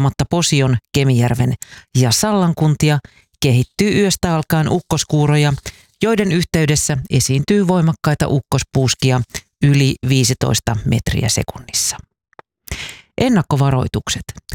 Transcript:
huomaamatta Posion, Kemijärven ja Sallan kuntia kehittyy yöstä alkaen ukkoskuuroja, joiden yhteydessä esiintyy voimakkaita ukkospuuskia yli 15 metriä sekunnissa. Ennakkovaroitukset.